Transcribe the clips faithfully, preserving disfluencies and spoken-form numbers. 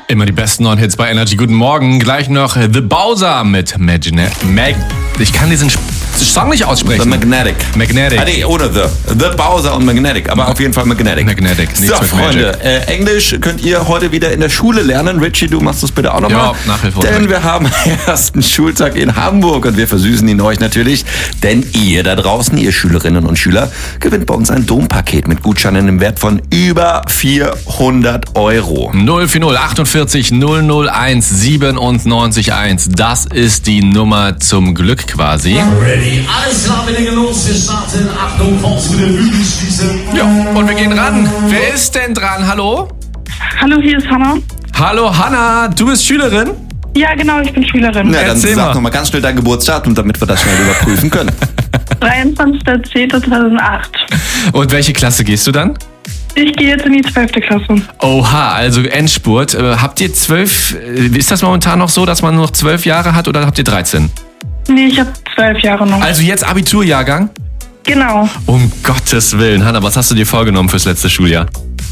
Immer die besten neuen Hits bei Energy. Guten Morgen. Gleich noch The Bowser mit Magna- Mag... Ich kann diesen Song nicht aussprechen. The Magnetic. Magnetic. Ah, nee, ohne The. The Bowser und Magnetic. Aber auf jeden Fall Magnetic. Magnetic. So, Freunde. Äh, Englisch könnt ihr heute wieder in der Schule lernen. Richie, du machst das bitte auch nochmal. Ja, nach wie vor. Denn wir haben ersten Schultag in Hamburg und wir versüßen ihn euch natürlich. Denn ihr da draußen, ihr Schülerinnen und Schüler, gewinnt bei uns ein Dompaket mit Gutscheinen im Wert von über vierhundert Euro. null vier null achtundvierzig null null eins siebenundneunzig eins. Das ist die Nummer zum Glück quasi. Ready, alles klar, wir legen los, wir starten. Achtung, Faust mit der Bügel schließen. Ja, und wir gehen ran. Wer ist denn dran? Hallo? Hallo, hier ist Hanna. Hallo Hanna, du bist Schülerin? Ja, genau, ich bin Schülerin. Na, dann Erzähl sag mal. noch mal ganz schnell dein Geburtsdatum, damit wir das schnell überprüfen können. dreiundzwanzigster zehnter zweitausendacht. Und welche Klasse gehst du dann? Ich gehe jetzt in die zwölfte Klasse. Oha, also Endspurt. Äh, habt ihr zwölf, äh, ist das momentan noch so, dass man nur noch zwölf Jahre hat oder habt ihr dreizehn? Nee, ich habe zwölf Jahre noch. Also jetzt Abiturjahrgang? Genau. Um Gottes Willen. Hanna, was hast du dir vorgenommen fürs letzte Schuljahr?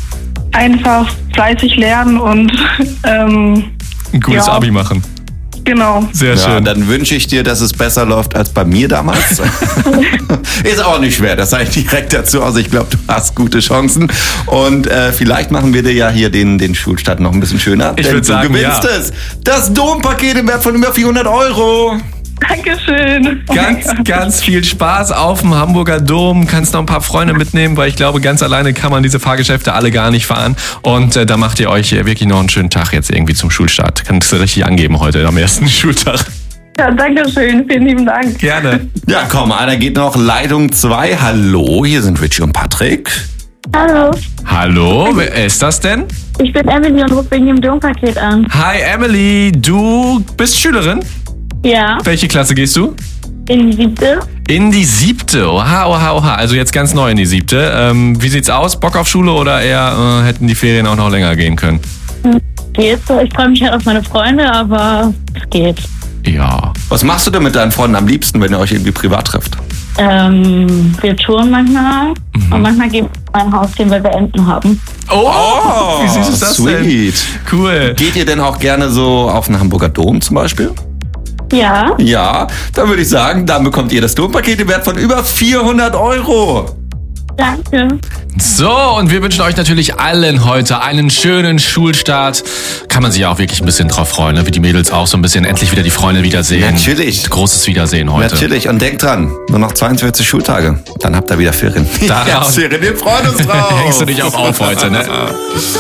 Einfach fleißig lernen und ähm, Ein gutes Ja. Abi machen. genau. Sehr Ja, schön. dann wünsche ich dir, dass es besser läuft als bei mir damals. Ist auch nicht schwer, das sage ich direkt dazu. Also ich glaube, du hast gute Chancen. Und äh, vielleicht machen wir dir ja hier den, den Schulstart noch ein bisschen schöner. Ich denn würd sagen, du gewinnst ja. es. Das Dompaket im Wert von über vierhundert Euro. Dankeschön. Oh mein Ganz, Gott. ganz viel Spaß auf dem Hamburger Dom. Kannst noch ein paar Freunde mitnehmen, weil ich glaube, ganz alleine kann man diese Fahrgeschäfte alle gar nicht fahren. Und äh, da macht ihr euch wirklich noch einen schönen Tag jetzt irgendwie zum Schulstart. Kannst du richtig angeben heute am ersten Schultag. Ja, Dankeschön. Vielen lieben Dank. Gerne. Ja, komm, einer geht noch. Leitung zwei. Hallo, hier sind Richie und Patrick. Hallo, Hallo, wer ist das denn? ich bin Emily und rufe wegen dem Dompaket an. Hi Emily, du bist Schülerin? Ja, Welche Klasse gehst du? in die siebte. In die siebte. Oha, oha, oha. Also jetzt ganz neu in die siebte. Ähm, wie sieht's aus? Bock auf Schule oder eher äh, hätten die Ferien auch noch länger gehen können? Geht so. Ich freue mich halt auf meine Freunde, aber es geht. Ja. Was machst du denn mit deinen Freunden am liebsten, wenn ihr euch irgendwie privat trefft? Ähm, wir touren manchmal und manchmal gehen wir in mein Haus gehen, weil wir Enten haben. Oh, wie süß ist das denn? sweet. Cool. Geht ihr denn auch gerne so auf den Hamburger Dom zum Beispiel? Ja, Ja, dann würde ich sagen, dann bekommt ihr das Dompaket im Wert von über vierhundert Euro. danke. So, und wir wünschen euch natürlich allen heute einen schönen Schulstart. Kann man sich ja auch wirklich ein bisschen drauf freuen, ne? Wie die Mädels auch so ein bisschen endlich wieder die Freunde wiedersehen. Natürlich. Großes Wiedersehen heute. Natürlich. Und denkt dran, nur noch zweiundvierzig Schultage. Dann habt ihr wieder Ferien. Darauf- Ferien, wir freuen uns drauf. Hängst du dich auch auf heute, ne?